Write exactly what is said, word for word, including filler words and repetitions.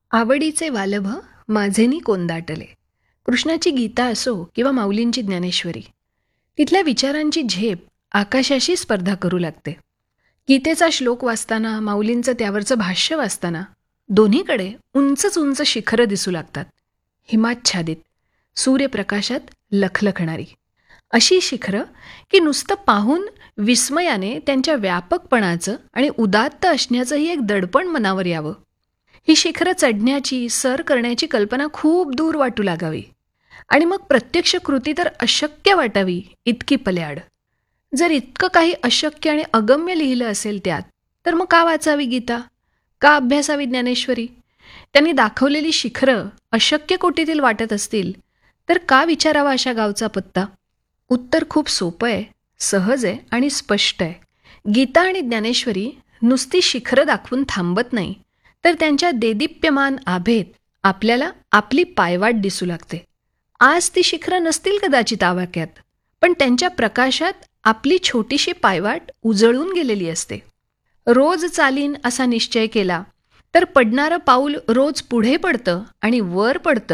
आवडीचे वालभ माझेनी कोंदाटले. कृष्णाची गीता असो किंवा माऊलींची ज्ञानेश्वरी, तिथल्या विचारांची झेप आकाशाशी स्पर्धा करू लागते. गीतेचा श्लोक वाचताना, माऊलींचं त्यावरचं भाष्य वाचताना दोन्हीकडे उंचच उंच शिखरं दिसू लागतात. हिमाच्छादित, सूर्यप्रकाशात लखलखणारी अशी शिखरं की नुसतं पाहून विस्मयाने त्यांच्या व्यापकपणाचं आणि उदात्त असण्याचंही एक दडपण मनावर यावं. ही शिखरं चढण्याची, सर करण्याची कल्पना खूप दूर वाटू लागावी आणि मग प्रत्यक्ष कृती तर अशक्य वाटावी इतकी पल्याड. जर इतकं काही अशक्य आणि अगम्य लिहिलं असेल त्यात, तर मग का वाचावी गीता, का अभ्यासावी ज्ञानेश्वरी? त्यांनी दाखवलेली शिखरं अशक्य कोटीतील वाटत असतील तर का विचारावा अशा गावचा पत्ता? उत्तर खूप सोपं आहे, सहज आहे आणि स्पष्ट आहे. गीता आणि ज्ञानेश्वरी नुसती शिखरं दाखवून थांबत नाही, तर त्यांच्या देदीप्यमान आभेत आपल्याला आपली पायवाट दिसू लागते. आज ती शिखरं नसतील कदाचित आवाक्यात, पण त्यांच्या प्रकाशात आपली छोटीशी पायवाट उजळून गेलेली असते. रोज चालीन असा निश्चय केला तर पडणारं पाऊल रोज पुढे पडतं आणि वर पडतं